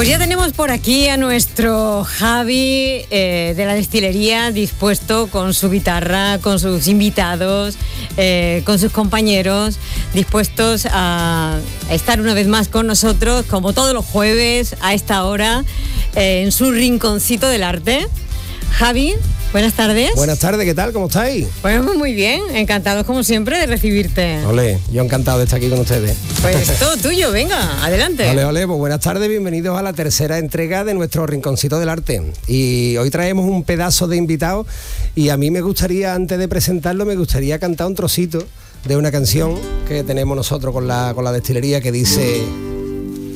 Pues ya tenemos por aquí a nuestro Javi de la destilería dispuesto con su guitarra, con sus invitados, con sus compañeros, dispuestos a estar una vez más con nosotros, como todos los jueves a esta hora, en su rinconcito del arte. Javi, buenas tardes. Buenas tardes, ¿qué tal? ¿Cómo estáis? Pues muy bien, encantados como siempre de recibirte. Ole, yo encantado de estar aquí con ustedes. Pues todo tuyo, venga, adelante. Ole, pues buenas tardes, bienvenidos a la tercera entrega de nuestro Rinconcito del Arte. Y hoy traemos un pedazo de invitado y a mí me gustaría, antes de presentarlo, me gustaría cantar un trocito de una canción que tenemos nosotros con la destilería que dice...